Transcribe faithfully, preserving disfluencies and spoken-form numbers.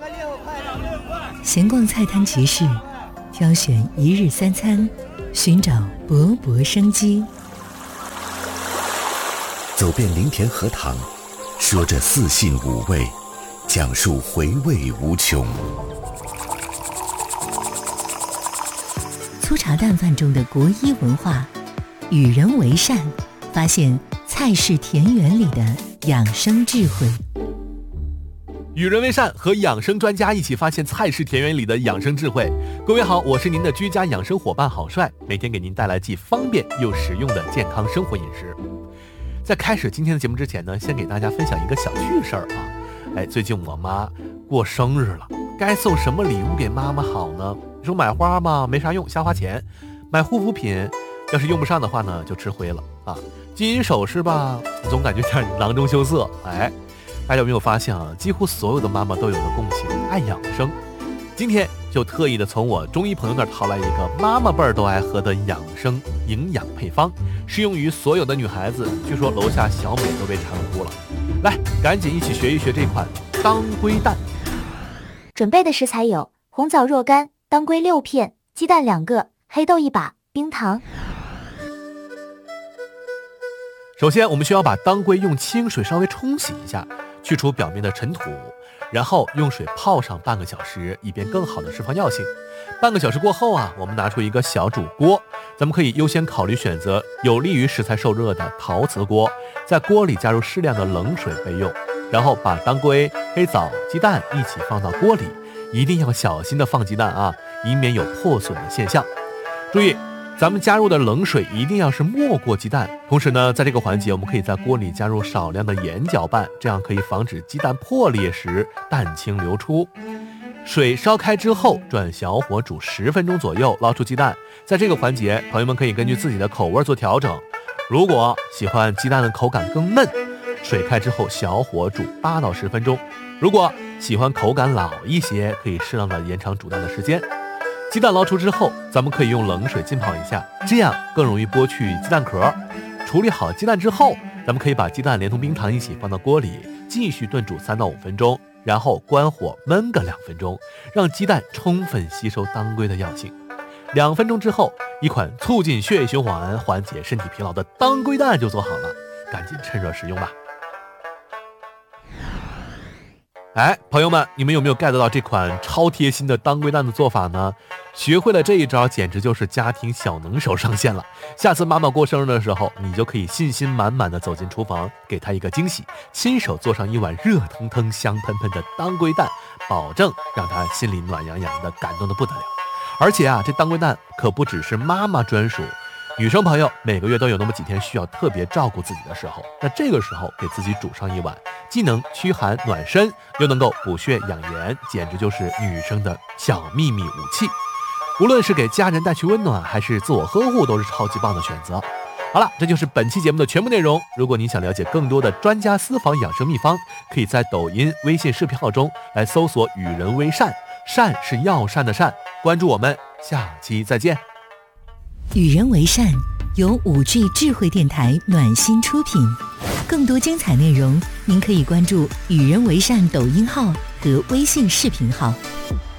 闲逛菜摊集市，挑选一日三餐，寻找勃勃生机。 走遍林田荷塘，说着四性五味，讲述回味无穷。 粗茶淡饭中的国医文化，与人为善，发现菜式田园里的养生智慧。 与人为善，和养生专家一起发现菜式田园里的养生智慧。各位好，我是您的居家养生伙伴郝帅，每天给您带来既方便又实用的健康生活饮食。在开始今天的节目之前呢，先给大家分享一个小趣事儿啊。哎，最近我妈过生日了，该送什么礼物给妈妈好呢？你说买花嘛，没啥用，瞎花钱；买护肤品，要是用不上的话呢，就吃灰了啊。金银首饰吧，总感觉有点囊中羞涩。哎。大家有没有发现啊？几乎所有的妈妈都有个共性，爱养生。今天就特意的从我中医朋友那儿淘来一个妈妈辈儿都爱喝的养生营养配方，适用于所有的女孩子。据说楼下小美都被馋哭了。来，赶紧一起学一学这款当归蛋。 准备的食材有红枣若干、当归六片、鸡蛋两个、黑豆一把、冰糖。 首先，我们需要把当归用清水稍微冲洗一下，去除表面的尘土，然后用水泡上半个小时，以便更好的释放药性。半个小时过后啊，我们拿出一个小煮锅，咱们可以优先考虑选择有利于食材受热的陶瓷锅，在锅里加入适量的冷水备用，然后把当归、黑枣、鸡蛋一起放到锅里，一定要小心的放鸡蛋啊，以免有破损的现象。注意，咱们加入的冷水一定要是没过鸡蛋，同时呢，在这个环节我们可以在锅里加入少量的盐搅拌，这样可以防止鸡蛋破裂时蛋清流出。水烧开之后，转小火煮十分钟左右，捞出鸡蛋。在这个环节，朋友们可以根据自己的口味做调整。如果喜欢鸡蛋的口感更嫩，水开之后小火煮八到十分钟；如果喜欢口感老一些，可以适当的延长煮蛋的时间。鸡蛋捞出之后，咱们可以用冷水浸泡一下，这样更容易剥去鸡蛋壳。处理好鸡蛋之后，咱们可以把鸡蛋连同冰糖一起放到锅里，继续炖煮三到五分钟，然后关火焖个两分钟，让鸡蛋充分吸收当归的药性。两分钟之后，一款促进血液循环、缓解身体疲劳的当归蛋就做好了，赶紧趁热食用吧。哎，朋友们，你们有没有 get 到这款超贴心的当归蛋的做法呢？学会了这一招，简直就是家庭小能手上线了。下次妈妈过生日的时候，你就可以信心满满的走进厨房，给她一个惊喜，亲手做上一碗热腾腾、香喷喷的当归蛋，保证让她心里暖洋洋的，感动的不得了。而且啊，这当归蛋可不只是妈妈专属。女生朋友每个月都有那么几天需要特别照顾自己的时候，那这个时候给自己煮上一碗，既能驱寒暖身，又能够补血养颜，简直就是女生的小秘密武器。无论是给家人带去温暖，还是自我呵护，都是超级棒的选择。好了，这就是本期节目的全部内容。如果您想了解更多的专家私房养生秘方，可以在抖音、微信视频号中来搜索“与人为善”，善是药膳的善。关注我们，下期再见。 与人为善由五 G 智慧电台暖心出品，更多精彩内容您可以关注与人为善抖音号和微信视频号。